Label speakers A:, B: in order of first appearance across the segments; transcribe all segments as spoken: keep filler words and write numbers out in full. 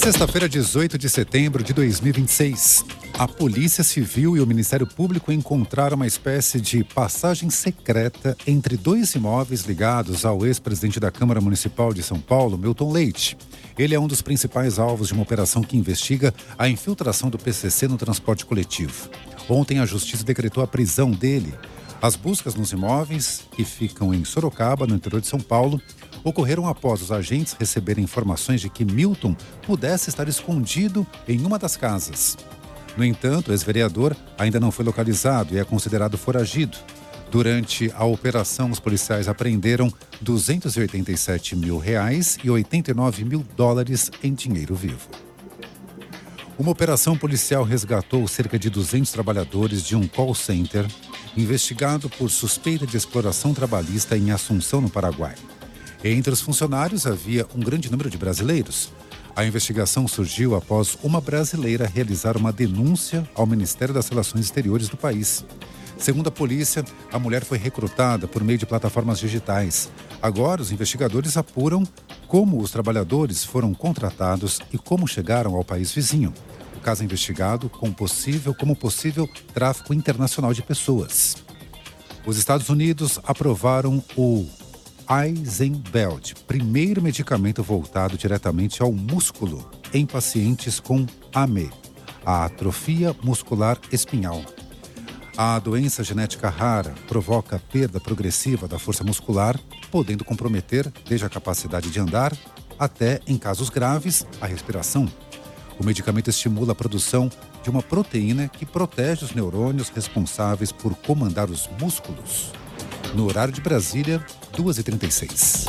A: Sexta-feira, dezoito de setembro de dois mil e vinte e seis. A Polícia Civil e o Ministério Público encontraram uma espécie de passagem secreta entre dois imóveis ligados ao ex-presidente da Câmara Municipal de São Paulo, Milton Leite. Ele é um dos principais alvos de uma operação que investiga a infiltração do P C C no transporte coletivo. Ontem, a Justiça decretou a prisão dele. As buscas nos imóveis, que ficam em Sorocaba, no interior de São Paulo, ocorreram após os agentes receberem informações de que Milton pudesse estar escondido em uma das casas. No entanto, o ex-vereador ainda não foi localizado e é considerado foragido. Durante a operação, os policiais apreenderam duzentos e oitenta e sete mil reais e oitenta e nove mil dólares em dinheiro vivo. Uma operação policial resgatou cerca de duzentos trabalhadores de um call center investigado por suspeita de exploração trabalhista em Assunção, no Paraguai. Entre os funcionários havia um grande número de brasileiros. A investigação surgiu após uma brasileira realizar uma denúncia ao Ministério das Relações Exteriores do país. Segundo a polícia, a mulher foi recrutada por meio de plataformas digitais. Agora, os investigadores apuram como os trabalhadores foram contratados e como chegaram ao país vizinho. O caso é investigado com possível, como possível tráfico internacional de pessoas. Os Estados Unidos aprovaram o Isenbelt, primeiro medicamento voltado diretamente ao músculo em pacientes com A M E, a atrofia muscular espinhal. A doença genética rara provoca perda progressiva da força muscular, podendo comprometer desde a capacidade de andar até, em casos graves, a respiração. O medicamento estimula a produção de uma proteína que protege os neurônios responsáveis por comandar os músculos. No horário de Brasília, duas e trinta e seis.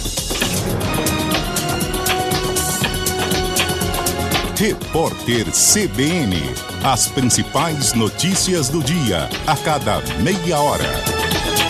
B: Repórter C B N. As principais notícias do dia, a cada meia hora.